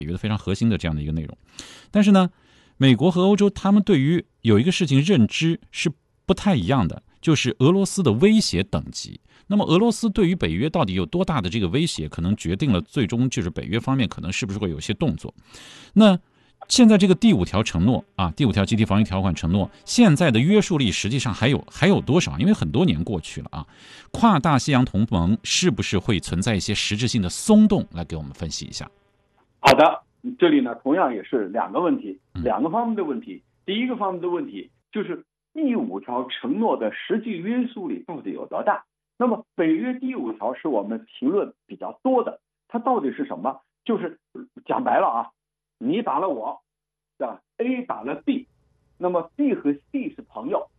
北约的非常核心的这样的一个内容。但是呢，美国和欧洲他们对于有一个事情认知是不太一样的，就是俄罗斯的威胁等级。那么俄罗斯对于北约到底有多大的这个威胁，可能决定了最终就是北约方面可能是不是会有一些动作。那现在这个第5条承诺啊，第5条集体防御条款承诺，现在的约束力实际上还有多少？因为很多年过去了啊，跨大西洋同盟是不是会存在一些实质性的松动？来给我们分析一下。 好的，这里呢同样也是2个问题，2个方面的问题。第一个方面的问题就是第5条承诺的实际约束力到底有多大？那么北约第5条是我们评论比较多的，它到底是什么？就是讲白了啊，你打了我，A 打了 B， 那么 B 和 C 是朋友，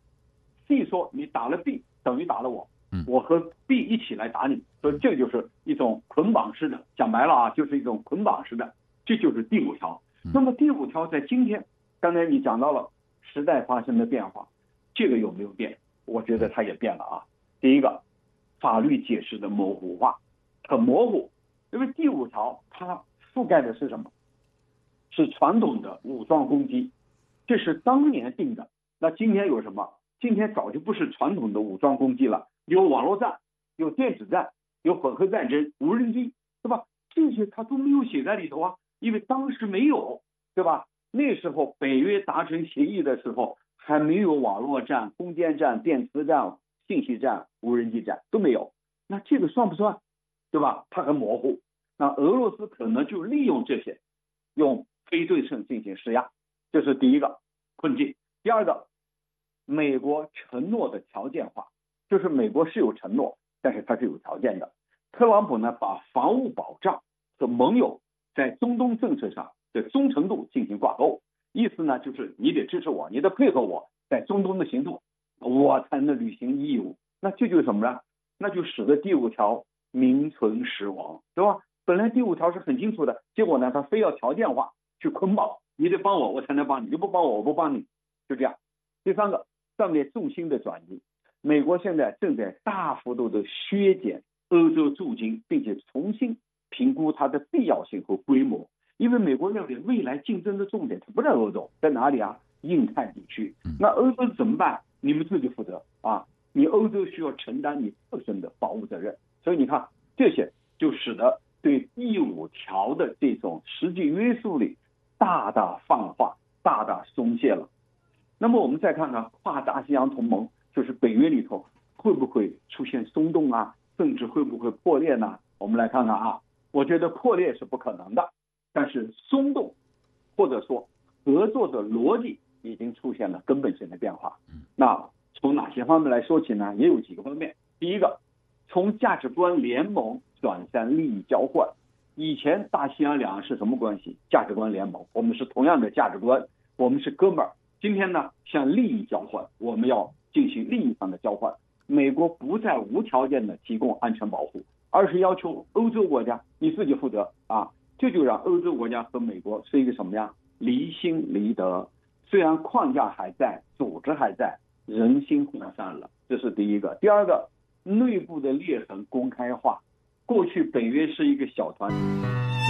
C 说你打了 B 等于打了我，我和 B 一起来打你，所以这就是一种捆绑式的，讲白了啊，就是一种捆绑式的，这就是第5条。那么第5条在今天，刚才你讲到了时代发生的变化，这个有没有变？我觉得它也变了啊。第一个，法律解释的模糊化，很模糊，因为第5条它覆盖的是什么？是传统的武装攻击，这是当年定的。那今天有什么？今天早就不是传统的武装攻击了，有网络战，有电子战，有混合战争，无人机，对吧？这些它都没有写在里头啊，因为当时没有，对吧？那时候北约达成协议的时候，还没有网络战、空间战、电磁战、信息战、无人机战都没有。那这个算不算？对吧？它很模糊。那俄罗斯可能就利用这些，用非对称进行施压，这是第一个困境。第二个，美国承诺的条件化，就是美国是有承诺，但是它是有条件的。特朗普呢，把防务保障和盟友在中东政策上的忠诚度进行挂钩，意思呢就是你得支持我，你得配合我在中东的行动，我才能履行义务。那这就是什么呢？那就使得第5条名存实亡，对吧？本来第5条是很清楚的，结果呢，他非要条件化去捆绑，你得帮我，我才能帮你，你不帮我，我不帮你，就这样。第3个，上面重心的转移，美国现在正在大幅度的削减欧洲驻军，并且重新评估它的必要性和规模，因为美国认为未来竞争的重点它不在欧洲，在哪里啊？印太地区。那欧洲怎么办？你们自己负责啊！你欧洲需要承担你自身的保护责任。所以你看，这些就使得对第5条的这种实际约束力大大放化，大大松懈了。那么我们再看看跨大西洋同盟，就是北约里头会不会出现松动啊，甚至会不会破裂呢？我们来看看啊，我觉得破裂是不可能的，但是松动或者说合作的逻辑已经出现了根本性的变化。那从哪些方面来说起呢？也有几个方面。第一个，从价值观联盟转向利益交换。以前大西洋两岸是什么关系？价值观联盟，我们是同样的价值观，我们是哥们儿。今天呢，向利益交换，我们要进行利益上的交换。美国不再无条件的提供安全保护，而是要求欧洲国家你自己负责啊！这就让欧洲国家和美国是一个什么样？离心离德。虽然框架还在，组织还在，人心涣散了，这是第一个。第二个，内部的裂痕公开化。过去北约是一个小团体。